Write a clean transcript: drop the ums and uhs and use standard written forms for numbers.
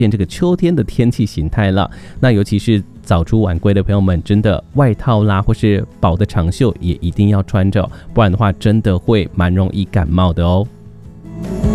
这个秋天的天气形态了。那尤其是早出晚归的朋友们，真的外套啦或是薄的长袖也一定要穿着，不然的话真的会蛮容易感冒的哦。